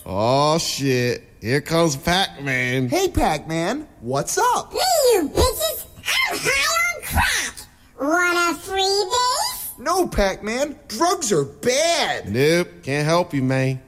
Oh, shit. Here comes Pac-Man. Hey, Pac-Man, what's up? Hey, you bitches! I'm high on crack! Want a freebie? No, Pac-Man, drugs are bad. Nope, can't help you, man.